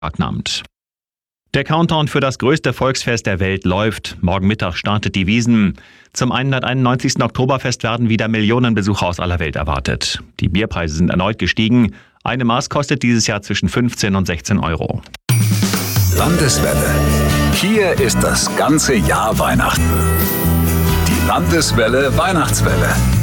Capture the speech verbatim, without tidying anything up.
Nammt. Der Countdown für das größte Volksfest der Welt läuft. Morgen Mittag startet die Wiesn. Zum hunderteinundneunzigsten Oktoberfest werden wieder Millionen Besucher aus aller Welt erwartet. Die Bierpreise sind erneut gestiegen. Eine Maß kostet dieses Jahr zwischen fünfzehn und sechzehn Euro. Landeswelle. Hier ist das ganze Jahr Weihnachten. Die Landeswelle Weihnachtswelle.